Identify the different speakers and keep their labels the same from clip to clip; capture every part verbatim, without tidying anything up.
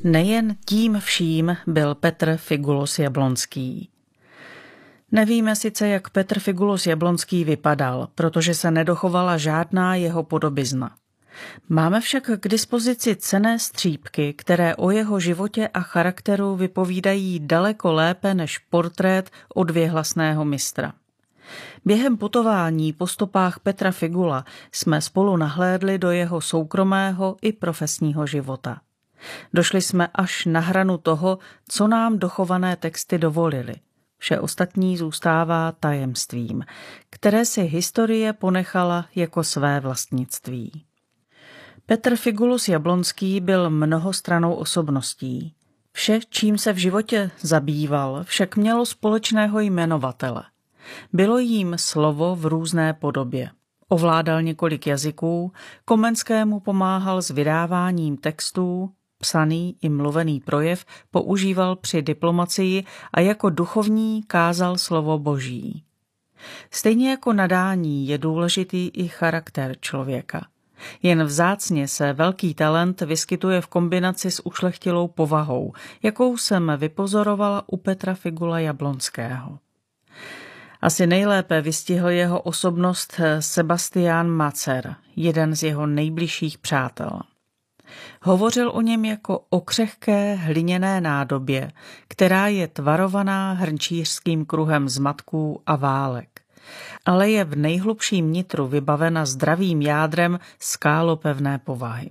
Speaker 1: Nejen tím vším byl Petr Figulus Jablonský. Nevíme sice, jak Petr Figulus Jablonský vypadal, protože se nedochovala žádná jeho podobizna. Máme však k dispozici cenné střípky, které o jeho životě a charakteru vypovídají daleko lépe než portrét od věhlasného mistra. Během putování po stopách Petra Figula jsme spolu nahlédli do jeho soukromého i profesního života. Došli jsme až na hranu toho, co nám dochované texty dovolily. Vše ostatní zůstává tajemstvím, které si historie ponechala jako své vlastnictví. Petr Figulus Jablonský byl mnohostrannou osobností. Vše, čím se v životě zabýval, však mělo společného jmenovatele. Bylo jím slovo v různé podobě. Ovládal několik jazyků, Komenskému pomáhal s vydáváním textů, psaný i mluvený projev používal při diplomacii a jako duchovní kázal slovo Boží. Stejně jako nadání je důležitý i charakter člověka. Jen vzácně se velký talent vyskytuje v kombinaci s ušlechtilou povahou, jakou jsem vypozorovala u Petra Figula Jablonského. Asi nejlépe vystihl jeho osobnost Sebastián Macer, jeden z jeho nejbližších přátel. Hovořil o něm jako o křehké hliněné nádobě, která je tvarovaná hrnčířským kruhem zmatků a válek, ale je v nejhlubším nitru vybavena zdravým jádrem skálopevné povahy.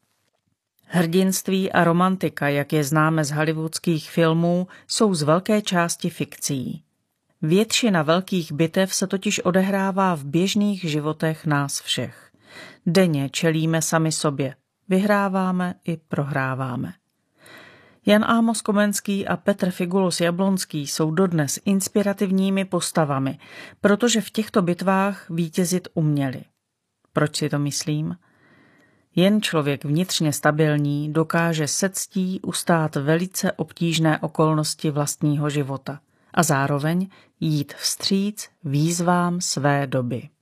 Speaker 1: Hrdinství a romantika, jak je známe z hollywoodských filmů, jsou z velké části fikcí. Většina velkých bitev se totiž odehrává v běžných životech nás všech. Denně čelíme sami sobě, vyhráváme i prohráváme. Jan Amos Komenský a Petr Figulus Jablonský jsou dodnes inspirativními postavami, protože v těchto bitvách vítězit uměli. Proč si to myslím? Jen člověk vnitřně stabilní dokáže se ctí ustát velice obtížné okolnosti vlastního života a zároveň jít vstříc výzvám své doby.